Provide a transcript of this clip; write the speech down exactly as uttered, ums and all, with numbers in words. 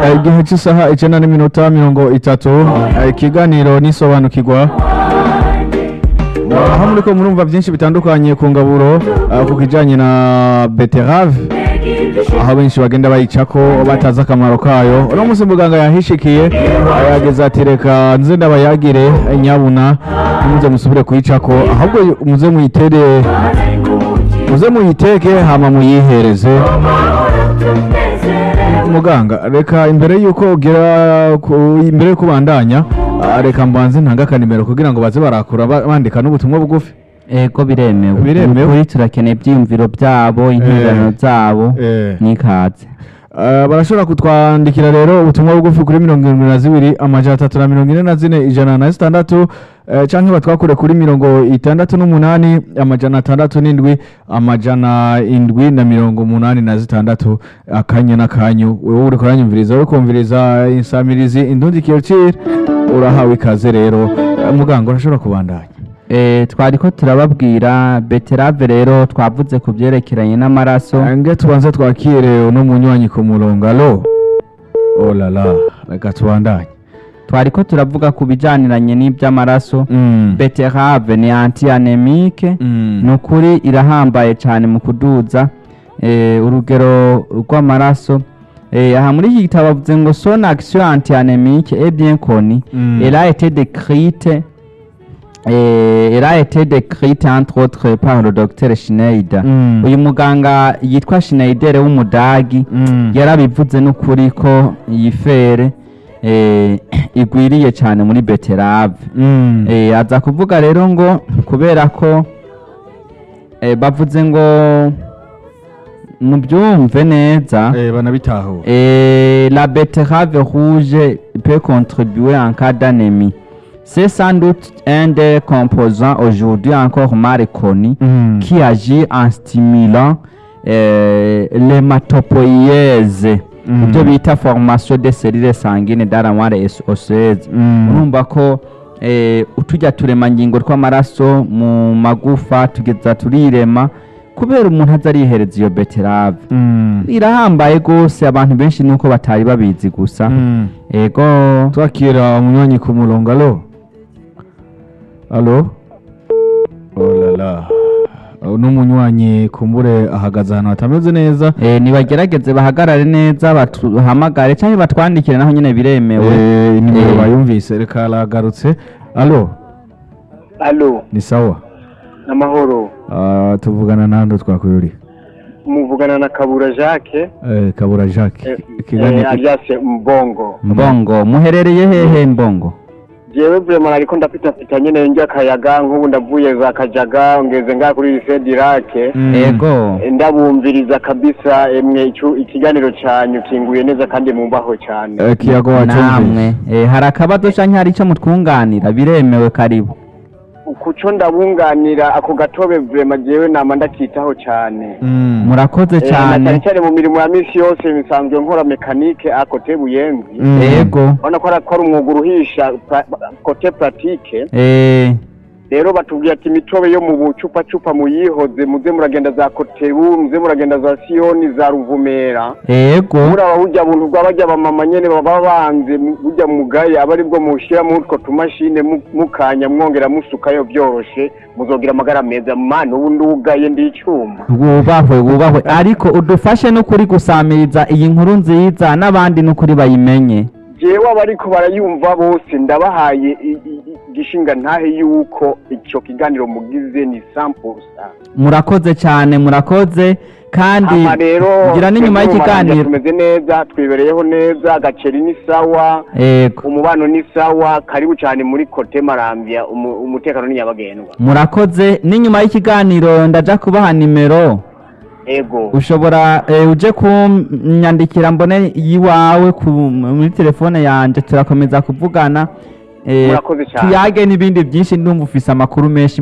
igihe cy'isaha icyenda n'iminota mirongo itatu ikiganiro n'isobanukirwa aho muri ko murumva byinshi bitandukanye ku ngaburo ku kijyanye na beterave aho benshi bagenda bayicako batazi akamaro kayo uno munsi muganga yahishikiye yageze ati reka nze ndabayagire nyabuna muze musubire kuyicako ahubwo muze muyitere muze muyiteke hama muyihereze muganga reka imbere yuko ugera imbere yo kubandanya reka mbanze ntanga akanimero kugira ngo baze barakura bandika n'ubutumwa bugufi ego biremewe biremewe kuri turakeneye ibyiyumviro byabo intererano zabo n'ikaze barashobora kutwandikira rero ubutumwa bugufi kuri mirongo irindwi na zibiri amajana atatu na mirongo ine na zine ijana na zitandatu cyangwa batwakure kuri mirongo itandatu n'umunani amajana atandatu n'indwi amajana indwi na mirongo umunani na zitandatu akanya n'akanyu wowe uri kuranyumviriza uri kumviriza insamirizi indundi kiyocire urahawe ikaze rero muganga urashobora kubandanya Eh, twari ko turababwira beterave rero twavuze ku byerekeranye n'amaraso nge tubanze twakire uno munywanyi ku murongo alo oh la la reka tubandanye twari ko turavuga ku bijyaniranye n'iby'amaraso mm. beterave ni anti-anémique mm. ni ukuri irahambaye cyane mu kuduza eh, urugero rw'amaraso eh, aha muri iki gitabo bavuze ngo son action anti-anémique est bien connue mm. elle a été décrite Eh, elle a été décrite entre autres par le docteur Schneider. Mm. Uyu muganga yitwa Schneider w'umudagi mm. yarabivuze n'ukuri ko iyi fere eh, igwiriye cyane muri beterave. mm. Eh, aza kuvuga rero ngo kubera ko eh, bavuze ngo mubyumve neza eh, banabitaho eh, la betterave rouge peut contribuer en cas d'anémie. C'est sans doute un des composants aujourd'hui encore mal connu mm. qui agit en stimulant euh, l'hématopoïèse. Ibyo bita formation des cellules sanguines dans la moelle osseuse. Urumva ko eh, utujya turemangingo tw'amaraso mu magufa tugeza turirema kubera umuntu azarihereza iyo beterave. mm. Irahambaye gose abantu benshi nuko batari babizi gusa. mm. Ego twakira umunywanyi ku murongo alo alo oh la la uno munywanyi kumbure ahagaze ahantu hatameze neza eh nibagerageze bahagarare neza batuhamagare cyangwa batwandikire naho nyine biremewe eh nimero Eh. bayumvise reka aragarutse alo Alo, ni sawa namahoro. Ah, tuvugana nando twakuyuri Muvugana na Kabura Jacques, eh Kabura Jacques eh, Kigani eh, alias Mbongo. Mbongo muherereye hehe Mbongo? Jewe vraiment ariko ndapita pita nyene njya kayaga nk'ubu ndavuye za Kajaga ngeze nga kuri lycée d'Irake. Mm. Ego Ndabumviriza kabisa emwe icu ikiganiro cyanyu kinguye neza kandi mumbaho cyane. eh, kiyago wacumvise namwe eh hari akabazo canke hari ico mutwunganira biremewe karibu. Kuco ndabunganira ako gatobe vraiment jewe nama ndakitaho cyane. mm. Murakoze Eh, na cyane. cyane mu mirimo ya misi yose misanzwe nkora mekanike akote buyenzi. Mm. Ego Ona ko arakora umwuga uruhisha pra- kote pratique. eh Rero batubwiye ati imitobe yo mu bucupa cupa muyihoze muze muragenda za Kotebu muze muragenda za Sioni za Ruvumera. ego Muraba hujya buntu bw'abajya bamama nyene baba banze hujya mugaye abari bwo mushira mu utwo tumashine mu- mukanya mwongera musukayo byoroshe muzogira amagara meza mani ubundi ugaye ndi icyuma. wubahwe wubahwe ariko udufashe no kuri gusamiriza iyi nkuru nziza n'abandi no kuri bayimenye. Jewe abariko barayumva bose ndabahaye i- i- i- igishinga ntahe yuko icyo kiganiro mugize ni cent pour cent. Murakoze cyane murakoze kandi Ama rero gira n'inyuma twebwe mu Maramvya y'ikiganiro. tumeze neza twibereyeho neza agaceri ni sawa Ego umubano ni sawa karibu cyane muri kote Maramvya umu- umutekano ni nyabagendwa. murakoze n'inyuma y'ikiganiro ndaja kubaha nimero Ego ushobora eh, uje kunyandikira mbone yiwawe ku muri telefone yanje turakomeza kuvugana eh, Murakoze cyane. tuyage n'ibindi byinshi ndumva ufise amakuru menshi